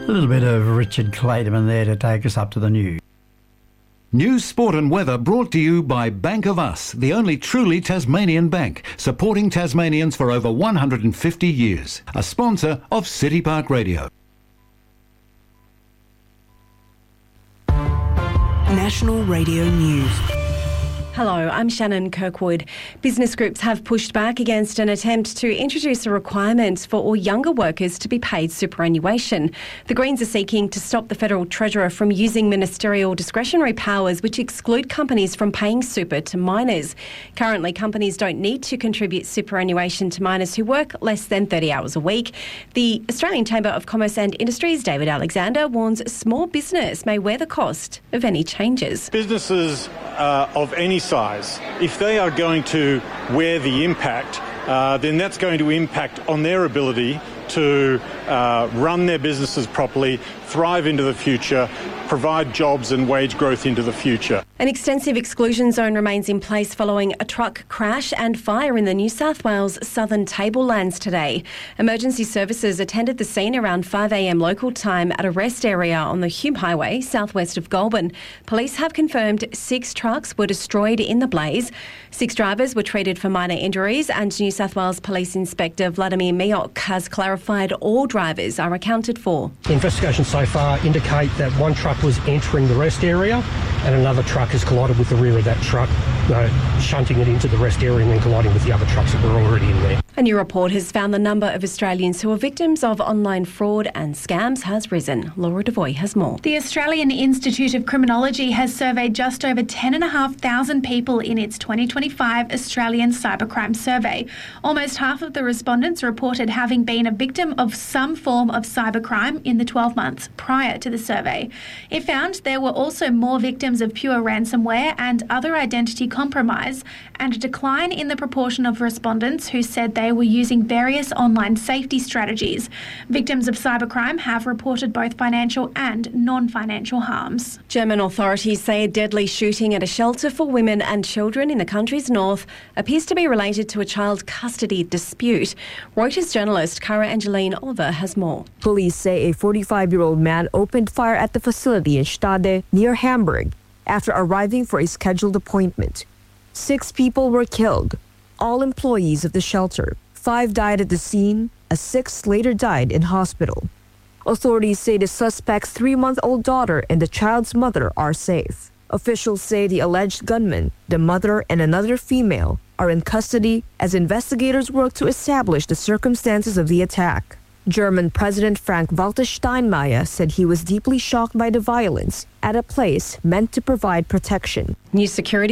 A little bit of Richard Clayton there to take us up to the news. News, sport and weather brought to you by Bank of Us, the only truly Tasmanian bank, supporting Tasmanians for over 150 years. A sponsor of City Park Radio. National Radio News. Hello, I'm Shannon Kirkwood. Business groups have pushed back against an attempt to introduce a requirement for all younger workers to be paid superannuation. The Greens are seeking to stop the Federal Treasurer from using ministerial discretionary powers which exclude companies from paying super to minors. Currently, companies don't need to contribute superannuation to minors who work less than 30 hours a week. The Australian Chamber of Commerce and Industry's David Alexander warns small business may wear the cost of any changes. Businesses of any size, if they are going to wear the impact, then that's going to impact on their ability to run their businesses properly, thrive into the future, provide jobs and wage growth into the future. An extensive exclusion zone remains in place following a truck crash and fire in the New South Wales southern tablelands today. Emergency services attended the scene around 5 a.m. local time at a rest area on the Hume Highway, southwest of Goulburn. Police have confirmed 6 trucks were destroyed in the blaze. 6 drivers were treated for minor injuries, and New South Wales Police Inspector Vladimir Miok has clarified all drivers are accounted for. Investigations so far indicate that one truck was entering the rest area and another truck has collided with the rear of that truck, shunting it into the rest area and then colliding with the other trucks that were already in there. A new report has found the number of Australians who are victims of online fraud and scams has risen. Laura Devoy has more. The Australian Institute of Criminology has surveyed just over 10,500 people in its 2025 Australian Cybercrime Survey. Almost half of the respondents reported having been a victim of some form of cybercrime in the 12 months prior to the survey. It found there were also more victims of pure ransomware and other identity compromise, and a decline in the proportion of respondents who said they were using various online safety strategies. Victims of cybercrime have reported both financial and non-financial harms. German authorities say a deadly shooting at a shelter for women and children in the country's north appears to be related to a child custody dispute. Reuters journalist Cara Angeline Oliver has more. Police say a 45-year-old man opened fire at the facility in Stade near Hamburg after arriving for a scheduled appointment. 6 people were killed, all employees of the shelter. 5 died at the scene. A 6th later died in hospital. Authorities say the suspect's 3-month-old daughter and the child's mother are safe. Officials say the alleged gunman, the mother and another female, are in custody as investigators work to establish the circumstances of the attack. German President Frank-Walter Steinmeier said he was deeply shocked by the violence at a place meant to provide protection. New security